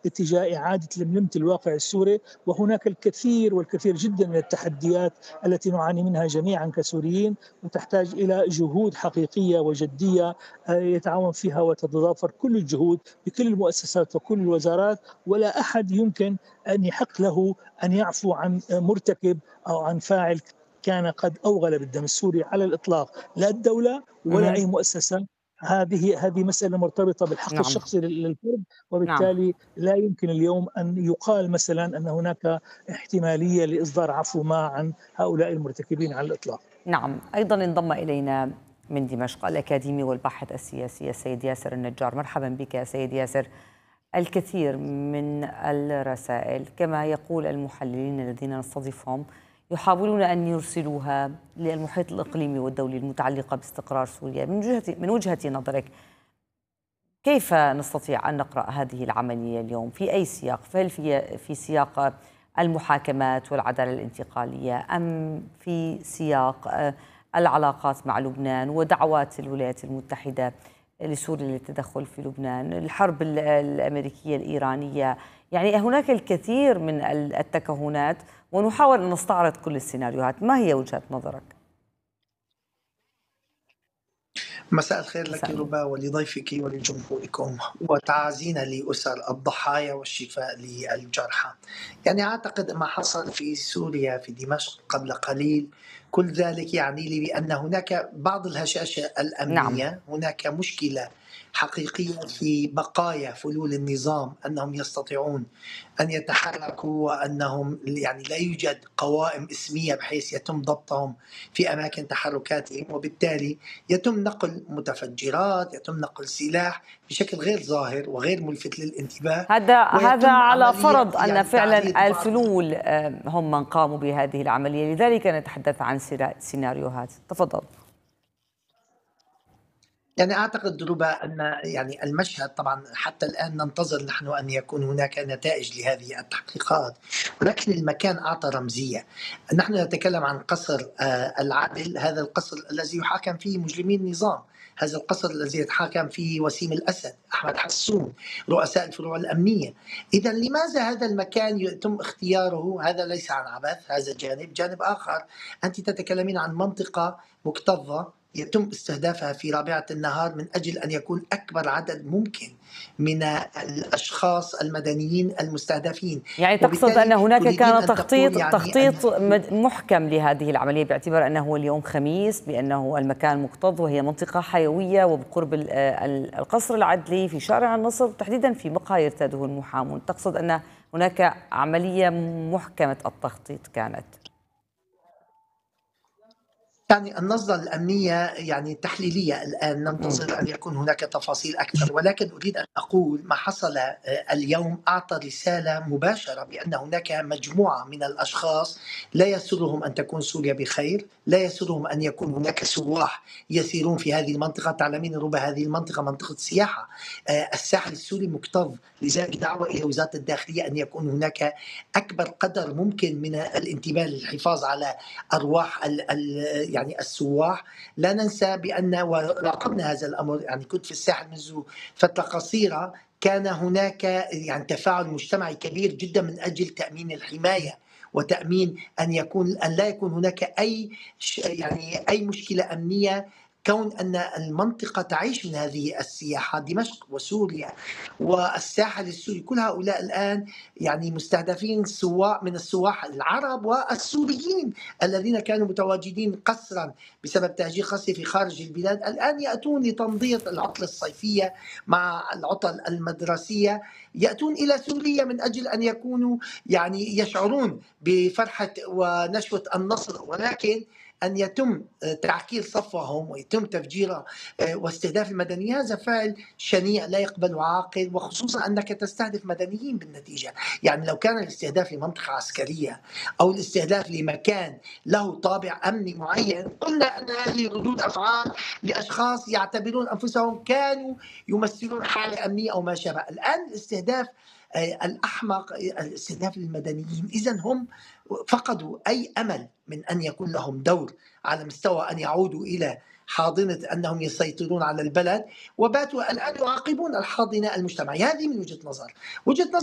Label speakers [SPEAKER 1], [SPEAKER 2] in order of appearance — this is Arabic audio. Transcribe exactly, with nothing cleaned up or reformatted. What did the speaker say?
[SPEAKER 1] اتجاه إعادة لملمة الواقع السوري، وهناك الكثير والكثير جدا من التحديات التي نعاني منها جميعا كسوريين، وتحتاج إلى جهود حقيقية وجدية آه، يتعاون فيها وتتضافر كل الجهود بكل المؤسسات وكل الوزارات، ولا أحد يمكن أن يحق له أن يعفو عن مرتكب أو عن فاعل كان قد أوغل بالدم السوري على الإطلاق، لا الدولة ولا
[SPEAKER 2] اهم.
[SPEAKER 1] أي مؤسسة. هذه هذه مسألة مرتبطة بالحق
[SPEAKER 2] نعم،
[SPEAKER 1] الشخصي لل للفرد،
[SPEAKER 2] نعم،
[SPEAKER 1] وبالتالي لا يمكن اليوم أن يقال مثلًا أن هناك احتمالية لإصدار عفو ما عن هؤلاء المرتكبين على الإطلاق.
[SPEAKER 2] نعم. أيضًا انضم إلينا من دمشق الأكاديمي والباحث السياسي السيد ياسر النجار. مرحبًا بك يا سيد ياسر. الكثير من الرسائل كما يقول المحللين الذين نستضيفهم يحاولون أن يرسلوها للمحيط الإقليمي والدولي المتعلقة باستقرار سوريا. من وجهة من وجهة نظرك كيف نستطيع أن نقرأ هذه العملية اليوم في أي سياق؟ فهل في في سياق المحاكمات والعدالة الانتقالية أم في سياق آه، العلاقات مع لبنان ودعوات الولايات المتحدة لسوريا للتدخل في لبنان، الحرب ال- الأمريكية الإيرانية؟ يعني هناك الكثير من ال- التكهنات ونحاول أن نستعرض كل السيناريوهات. ما هي وجهة نظرك؟
[SPEAKER 3] مساء الخير لك
[SPEAKER 2] مساء النور.
[SPEAKER 3] ربا ولضيفك ولجمهوركم وتعازينا لأسر الضحايا والشفاء للجرحى. يعني أعتقد ما حصل في سوريا في دمشق قبل قليل كل ذلك يعني لي بأن هناك بعض الهشاشة
[SPEAKER 2] نعم.
[SPEAKER 3] الأمنية، هناك مشكلة حقيقية في بقايا فلول النظام أنهم يستطيعون أن يتحركوا، وأنهم يعني لا يوجد قوائم اسمية بحيث يتم ضبطهم في أماكن تحركاتهم، وبالتالي يتم نقل متفجرات، يتم نقل سلاح بشكل غير ظاهر وغير ملفت للانتباه،
[SPEAKER 2] هذا هذا
[SPEAKER 3] ويتم
[SPEAKER 2] على
[SPEAKER 3] عملية
[SPEAKER 2] فرض أن
[SPEAKER 3] يعني تعريض
[SPEAKER 2] فعلا
[SPEAKER 3] بعض.
[SPEAKER 2] الفلول آه، هم من قاموا بهذه العملية، لذلك نتحدث عن سيرا- سيناريوهات. تفضل.
[SPEAKER 3] يعني أعتقد ربما أن يعني المشهد طبعا حتى الآن ننتظر نحن أن يكون هناك نتائج لهذه التحقيقات، ولكن المكان أعطى رمزية. نحن نتكلم عن قصر آه، العدل، هذا القصر الذي يحاكم فيه مجرمي النظام، هذا القصر الذي يتحاكم فيه وسيم الأسد، أحمد حسون، رؤساء الفروع الأمنية. إذا لماذا هذا المكان يتم اختياره؟ هذا ليس عن عبث، هذا جانب. جانب آخر، أنت تتكلمين عن منطقة مكتظة يتم استهدافها في رابعة النهار من أجل أن يكون أكبر عدد ممكن من الأشخاص المدنيين المستهدفين.
[SPEAKER 2] يعني تقصد أن
[SPEAKER 3] وبالتالي
[SPEAKER 2] هناك
[SPEAKER 3] تريدين
[SPEAKER 2] كان
[SPEAKER 3] أن تقول
[SPEAKER 2] تخطيط
[SPEAKER 3] يعني أن
[SPEAKER 2] تخطيط مد- محكم لهذه العملية، باعتبار أنه اليوم خميس، بأنه المكان مكتظ وهي منطقة حيوية وبقرب ال- ال- القصر العدلي في شارع النصر، تحديدا في مقهى يرتاده المحامون. تقصد أن هناك عملية محكمة التخطيط كانت؟
[SPEAKER 3] يعني النظرة الأمنية يعني تحليلية الآن،
[SPEAKER 2] مم.
[SPEAKER 3] ننتظر أن يكون هناك تفاصيل أكثر، ولكن أريد أن أقول ما حصل آه، اليوم أعطى رسالة مباشرة بأن هناك مجموعة من الأشخاص لا يسرهم أن تكون سوريا بخير، لا يسرهم أن يكون هناك سواح يسيرون في هذه المنطقة. تعلمين ربما هذه المنطقة منطقة سياحة، آه، الساحل السوري مكتظ، لذلك دعوة إلى وزارة الداخلية أن يكون هناك أكبر قدر ممكن من الانتباه للحفاظ على أرواح ال ال يعني السواح. لا ننسى بأن وراقبنا هذا الأمر، يعني كنت في الساحل منذ فترة قصيرة، كان هناك يعني تفاعل مجتمعي كبير جدا من أجل تأمين الحماية وتأمين أن يكون أن لا يكون هناك أي يعني أي مشكلة أمنية، كون أن المنطقة تعيش من هذه السياحة. دمشق وسوريا والساحل السوري كل هؤلاء الآن يعني مستهدفين سواء من السواح العرب والسوريين الذين كانوا متواجدين قسرا بسبب تهجير قسري في خارج البلاد، الآن يأتون لتمضية العطلة الصيفية مع العطل المدرسية، يأتون إلى سوريا من أجل أن يكونوا يعني يشعرون بفرحة ونشوة النصر، ولكن أن يتم تعكير صفهم ويتم تفجير واستهداف المدنيين، هذا فعل شنيع لا يقبل عاقل، وخصوصا أنك تستهدف مدنيين بالنتيجة. يعني لو كان الاستهداف لمنطقة عسكرية أو الاستهداف لمكان له طابع أمني معين، قلنا أن هذه ردود أفعال لأشخاص يعتبرون أنفسهم كانوا يمثلون حالة أمنية أو ما شابه. الآن الاستهداف الأحمق الاستهداف للمدنيين، إذن هم فقدوا أي أمل من أن يكون لهم دور على مستوى أن يعودوا إلى حاضنة أنهم يسيطرون على البلد، وباتوا الآن يعاقبون الحاضنة المجتمعية. هذه من وجهة نظر وجهة نظر